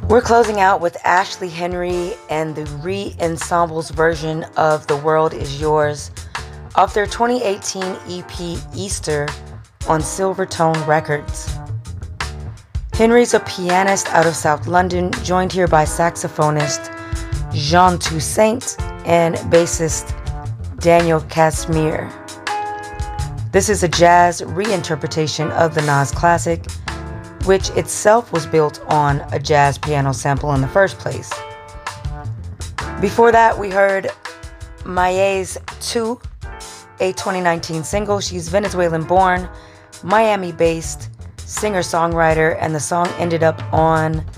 We're closing out with Ashley Henry and the re-ensembles version of The World Is Yours off their 2018 EP Easter on Silvertone Records. Henry's a pianist out of South London, joined here by saxophonist Jean Toussaint and bassist Daniel Casimir. This is a jazz reinterpretation of the Nas classic, which itself was built on a jazz piano sample in the first place. Before that, we heard Maye's 2, a 2019 single. She's Venezuelan-born, Miami-based singer-songwriter, and the song ended up on